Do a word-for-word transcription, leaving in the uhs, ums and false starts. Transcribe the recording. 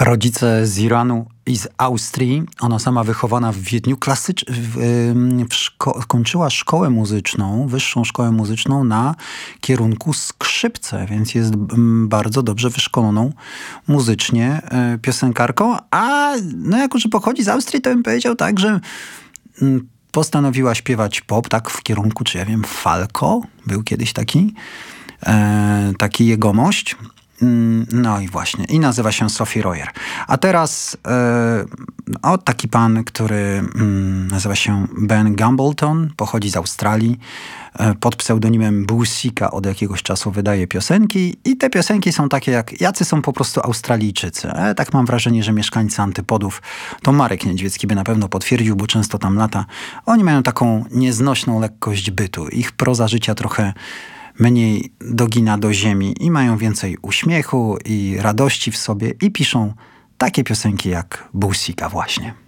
Rodzice z Iranu i z Austrii. Ona sama wychowana w Wiedniu. Klasycz... W, w szko... Kończyła szkołę muzyczną, wyższą szkołę muzyczną na kierunku skrzypce, więc jest bardzo dobrze wyszkoloną muzycznie piosenkarką. A no jako, że pochodzi z Austrii, to bym powiedział tak, że postanowiła śpiewać pop, tak w kierunku, czy ja wiem, Falco. Był kiedyś taki, e, taki jegomość. No i właśnie. I nazywa się Sophie Royer. A teraz e, o, taki pan, który mm, nazywa się Ben Gambleton, pochodzi z Australii. E, pod pseudonimem Busika od jakiegoś czasu wydaje piosenki i te piosenki są takie jak, jacy są po prostu Australijczycy. E, tak mam wrażenie, że mieszkańcy Antypodów, to Marek Niedźwiecki by na pewno potwierdził, bo często tam lata. Oni mają taką nieznośną lekkość bytu. Ich proza życia trochę mniej dogina do ziemi i mają więcej uśmiechu i radości w sobie i piszą takie piosenki jak Busika właśnie.